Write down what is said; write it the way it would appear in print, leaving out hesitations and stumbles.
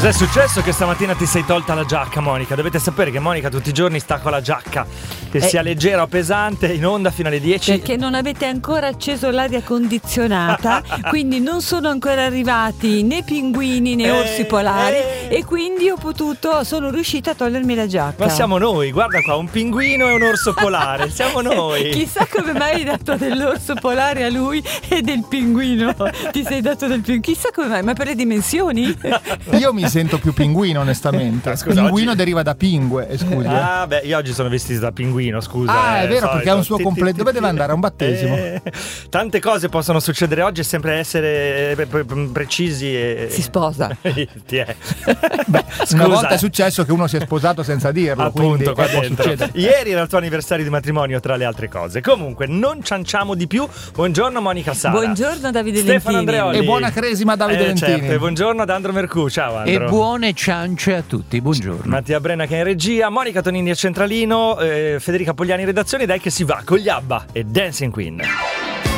Cos'è successo che stamattina ti sei tolta la giacca, Monica? Dovete sapere che Monica tutti i giorni sta con la giacca, che sia leggera o pesante, in onda fino alle 10. Perché non avete ancora acceso l'aria condizionata, quindi non sono ancora arrivati né pinguini né orsi polari e quindi sono riuscita a togliermi la giacca. Ma siamo noi, guarda qua, un pinguino e un orso polare, siamo noi. Chissà come mai hai dato dell'orso polare a lui e del pinguino. Ti sei dato del pinguino. Chissà come mai, ma per le dimensioni? Io mi sento più pinguino, onestamente. Scusa, pinguino oggi deriva da pingue, scusi. Ah, beh, io oggi sono vestito da pinguino, scusa. È vero, perché ha un suo completo. Dove deve andare? A un battesimo. Tante cose possono succedere oggi e sempre essere precisi e... Si sposa. Ti è. Beh, Scusa, una volta è successo che uno si è sposato senza dirlo. appunto, qua può dentro. succedere. Ieri era il tuo anniversario di matrimonio, tra le altre cose. Comunque, non cianciamo di più. Buongiorno Monica Sala. Buongiorno Davide Stefano Lentini. Andreoli. E buona cresima Davide Lentini. Certo, e buongiorno ad Andro Mercù. Ciao Andro. E buone ciance a tutti, buongiorno. Mattia Brenna che è in regia, Monica Tonini a centralino, Federica Pogliani in redazione. Dai che si va con gli ABBA e Dancing Queen.